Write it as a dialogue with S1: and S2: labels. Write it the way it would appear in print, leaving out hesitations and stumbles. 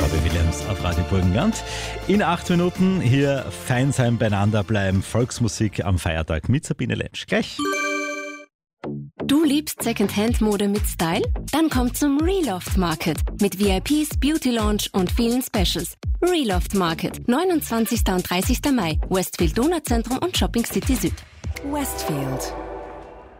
S1: Robbie Williams auf Radio Burgenland. In 8 Minuten hier fein sein, beieinander bleiben, Volksmusik am Feiertag mit Sabine Lentsch. Gleich.
S2: Du liebst Secondhand-Mode mit Style? Dann komm zum Reloft Market mit VIPs, Beauty Lounge und vielen Specials. Reloft Market, 29. und 30. Mai, Westfield Donauzentrum und Shopping City Süd.
S3: Westfield.